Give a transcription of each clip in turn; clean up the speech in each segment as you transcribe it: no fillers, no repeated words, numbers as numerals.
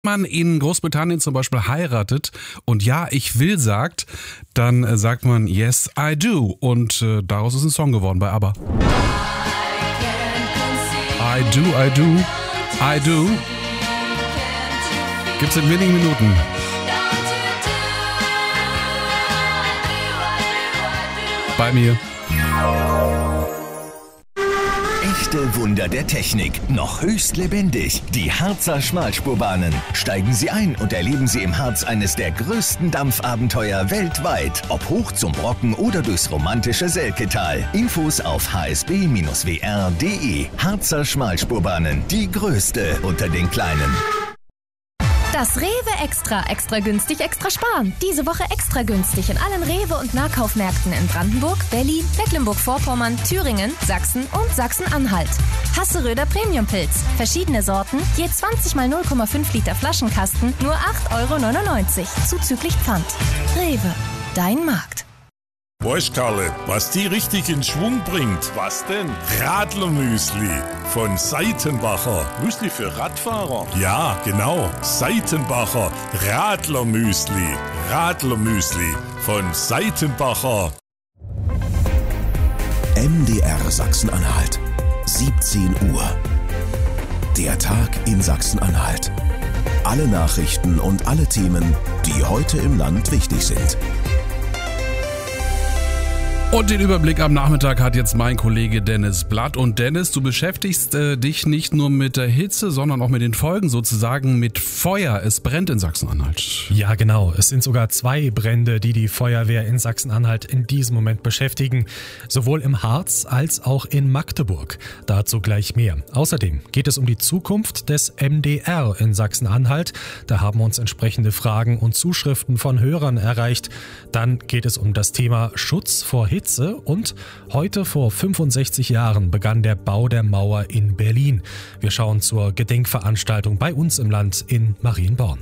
man in Großbritannien zum Beispiel heiratet und ja, ich will sagt, dann sagt man Yes, I do. Und daraus ist ein Song geworden bei ABBA. I do, I do, I do. Gibt's in wenigen Minuten. Bei mir. Echte Wunder der Technik, noch höchst lebendig. Die Harzer Schmalspurbahnen. Steigen Sie ein und erleben Sie im Harz eines der größten Dampfabenteuer weltweit. Ob hoch zum Brocken oder durchs romantische Selketal. Infos auf hsb-wr.de. Harzer Schmalspurbahnen, die größte unter den kleinen. Das Rewe Extra. Extra günstig, extra sparen. Diese Woche extra günstig in allen Rewe- und Nahkaufmärkten in Brandenburg, Berlin, Mecklenburg-Vorpommern, Thüringen, Sachsen und Sachsen-Anhalt. Hasseröder Premiumpilz. Verschiedene Sorten, je 20 mal 0,5 Liter Flaschenkasten, nur 8,99 €. Zuzüglich Pfand. Rewe, dein Markt. Weißt Karle, was die richtig in Schwung bringt? Was denn? Radlermüsli von Seitenbacher. Müsli für Radfahrer? Ja, genau. Seitenbacher Radlermüsli. Radlermüsli von Seitenbacher. MDR Sachsen-Anhalt. 17 Uhr. Der Tag in Sachsen-Anhalt. Alle Nachrichten und alle Themen, die heute im Land wichtig sind. Und den Überblick am Nachmittag hat jetzt mein Kollege Dennis Blatt. Und Dennis, du beschäftigst dich nicht nur mit der Hitze, sondern auch mit den Folgen, sozusagen mit Feuer. Es brennt in Sachsen-Anhalt. Ja, genau. Es sind sogar 2 Brände, die die Feuerwehr in Sachsen-Anhalt in diesem Moment beschäftigen. Sowohl im Harz als auch in Magdeburg. Dazu gleich mehr. Außerdem geht es um die Zukunft des MDR in Sachsen-Anhalt. Da haben uns entsprechende Fragen und Zuschriften von Hörern erreicht. Dann geht es um das Thema Schutz vor Hitze. Und heute vor 65 Jahren begann der Bau der Mauer in Berlin. Wir schauen zur Gedenkveranstaltung bei uns im Land in Marienborn.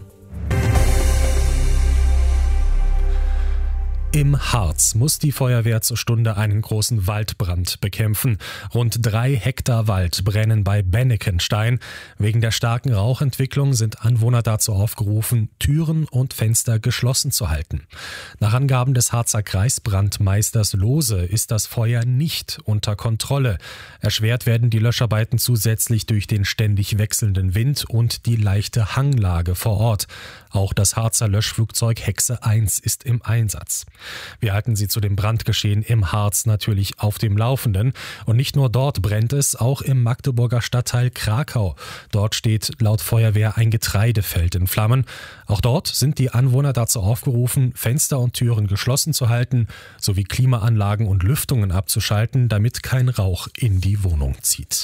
Im Harz muss die Feuerwehr zur Stunde einen großen Waldbrand bekämpfen. Rund 3 Hektar Wald brennen bei Bennekenstein. Wegen der starken Rauchentwicklung sind Anwohner dazu aufgerufen, Türen und Fenster geschlossen zu halten. Nach Angaben des Harzer Kreisbrandmeisters Lohse ist das Feuer nicht unter Kontrolle. Erschwert werden die Löscharbeiten zusätzlich durch den ständig wechselnden Wind und die leichte Hanglage vor Ort. Auch das Harzer Löschflugzeug Hexe 1 ist im Einsatz. Wir halten Sie zu dem Brandgeschehen im Harz natürlich auf dem Laufenden. Und nicht nur dort brennt es, auch im Magdeburger Stadtteil Krakau. Dort steht laut Feuerwehr ein Getreidefeld in Flammen. Auch dort sind die Anwohner dazu aufgerufen, Fenster und Türen geschlossen zu halten, sowie Klimaanlagen und Lüftungen abzuschalten, damit kein Rauch in die Wohnung zieht.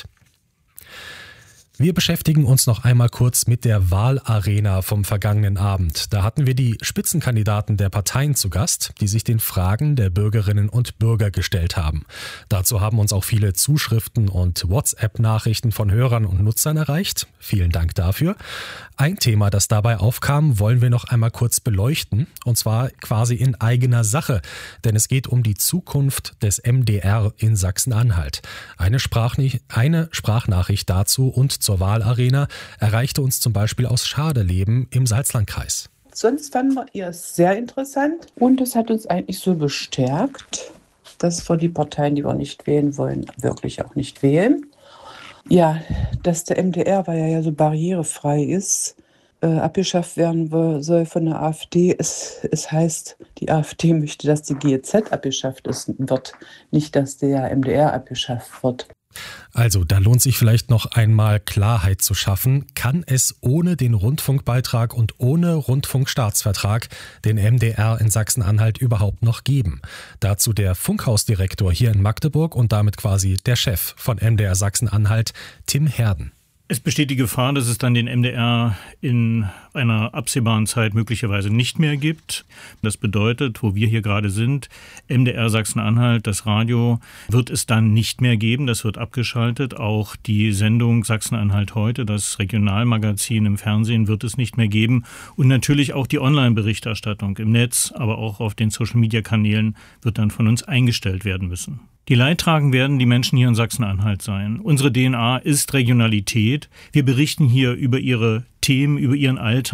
Wir beschäftigen uns noch einmal kurz mit der Wahlarena vom vergangenen Abend. Da hatten wir die Spitzenkandidaten der Parteien zu Gast, die sich den Fragen der Bürgerinnen und Bürger gestellt haben. Dazu haben uns auch viele Zuschriften und WhatsApp-Nachrichten von Hörern und Nutzern erreicht. Vielen Dank dafür. Ein Thema, das dabei aufkam, wollen wir noch einmal kurz beleuchten, und zwar quasi in eigener Sache, denn es geht um die Zukunft des MDR in Sachsen-Anhalt. Eine Sprachnachricht dazu und zur Wahlarena erreichte uns zum Beispiel aus Schadeleben im Salzlandkreis. Sonst fanden wir es sehr interessant und es hat uns eigentlich so bestärkt, dass wir die Parteien, die wir nicht wählen wollen, wirklich auch nicht wählen. Ja, dass der MDR, weil er ja so barrierefrei ist, abgeschafft werden soll von der AfD. Es heißt, die AfD möchte, dass die GEZ abgeschafft wird, nicht, dass der MDR abgeschafft wird. Also, da lohnt sich vielleicht noch einmal Klarheit zu schaffen. Kann es ohne den Rundfunkbeitrag und ohne Rundfunkstaatsvertrag den MDR in Sachsen-Anhalt überhaupt noch geben? Dazu der Funkhausdirektor hier in Magdeburg und damit quasi der Chef von MDR Sachsen-Anhalt, Tim Herden. Es besteht die Gefahr, dass es dann den MDR in einer absehbaren Zeit möglicherweise nicht mehr gibt. Das bedeutet, wo wir hier gerade sind, MDR Sachsen-Anhalt, das Radio, wird es dann nicht mehr geben. Das wird abgeschaltet. Auch die Sendung Sachsen-Anhalt heute, das Regionalmagazin im Fernsehen, wird es nicht mehr geben. Und natürlich auch die Online-Berichterstattung im Netz, aber auch auf den Social-Media-Kanälen wird dann von uns eingestellt werden müssen. Die Leidtragenden werden die Menschen hier in Sachsen-Anhalt sein. Unsere DNA ist Regionalität. geht. Wir berichten hier über ihre Themen, über ihren Alltag.